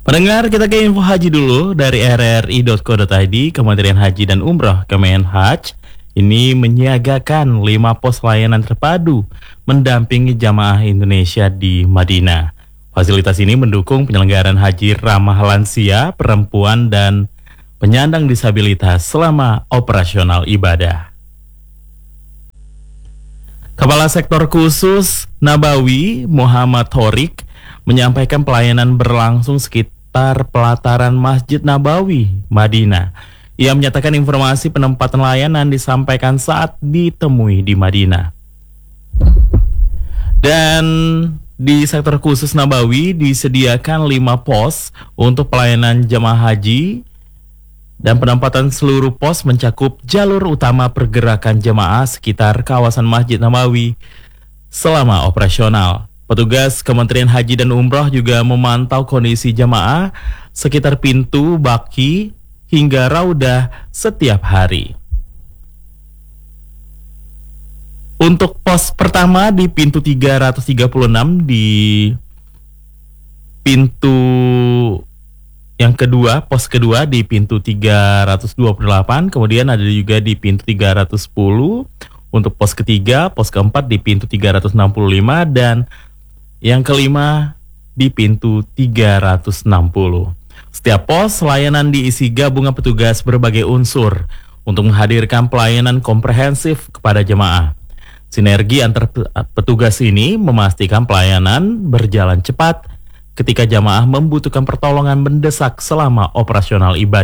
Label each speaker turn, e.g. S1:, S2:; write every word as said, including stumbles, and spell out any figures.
S1: Pendengar, kita ke info haji dulu dari r r i dot co dot i d. Kementerian Haji dan Umroh Kemenhaj ini menyiagakan lima pos layanan terpadu mendampingi jamaah Indonesia di Madinah. Fasilitas ini mendukung penyelenggaraan haji ramah lansia, perempuan, dan penyandang disabilitas selama operasional ibadah. Kepala Sektor Khusus Nabawi Muhammad Thorik menyampaikan pelayanan berlangsung sekitar pelataran Masjid Nabawi, Madinah. Ia menyatakan informasi penempatan layanan disampaikan saat ditemui di Madinah. Dan di sektor khusus Nabawi disediakan lima pos untuk pelayanan jamaah haji, dan penempatan seluruh pos mencakup jalur utama pergerakan jemaah sekitar kawasan Masjid Nabawi selama operasional. Petugas Kementerian Haji dan Umroh juga memantau kondisi jemaah sekitar pintu, baki, hingga raudah setiap hari. Untuk pos pertama di pintu tiga ratus tiga puluh enam, di pintu yang kedua, pos kedua di pintu tiga ratus dua puluh delapan, kemudian ada juga di pintu tiga ratus sepuluh, untuk pos ketiga, pos keempat di pintu tiga ratus enam puluh lima, dan yang kelima di pintu tiga ratus enam puluh. Setiap pos layanan diisi gabungan petugas berbagai unsur untuk menghadirkan pelayanan komprehensif kepada jemaah. Sinergi antar petugas ini memastikan pelayanan berjalan cepat ketika jamaah membutuhkan pertolongan mendesak selama operasional ibadah.